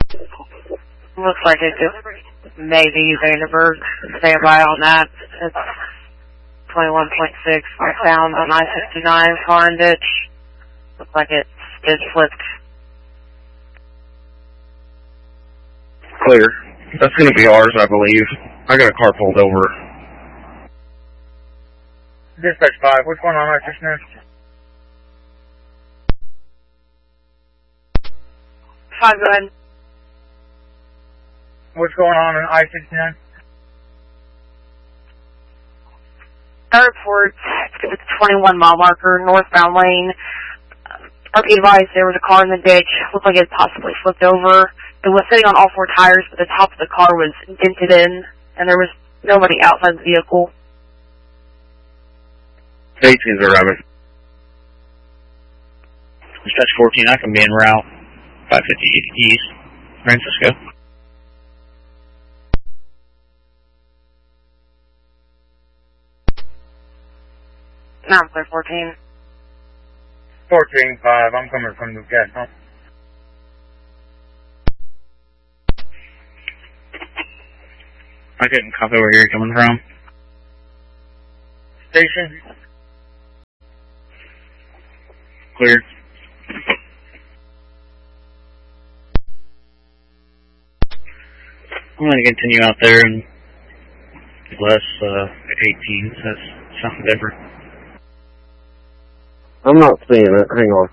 Looks like it just maybe Vandenberg. Stand by on that. It's 21.6. I found on I-59 car and ditch. Looks like it is flipped. Clear. That's going to be ours, I believe. I got a car pulled over. Dispatch 5, what's going on, I-69? 5, go ahead. What's going on in I-69? I report to the 21 mile marker, northbound lane. RP advised there was a car in the ditch. Looked like it possibly flipped over. It was sitting on all four tires, but the top of the car was dented in, and there was nobody outside the vehicle. 18's arriving. Dispatch 14, I can be en route 550 East, Francisco. Now I'm clear 14. 14-5, I'm coming from the gas pump. I couldn't copy where you're coming from. Station? Clear. I'm going to continue out there and less 18s. That's something different. I'm not seeing it. Hang on.